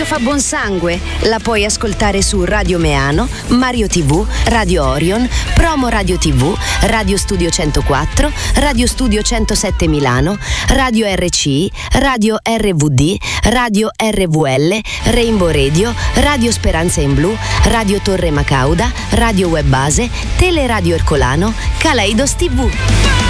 fa buon sangue. La puoi ascoltare su Radio Meano, Mario TV, Radio Orion, Promo Radio TV, Radio Studio 104, Radio Studio 107 Milano, Radio RCI, Radio RVD, Radio RVL, Rainbow Radio, Radio Speranza in Blu, Radio Torre Macauda, Radio Web Base, Teleradio Ercolano, Kaleidos TV.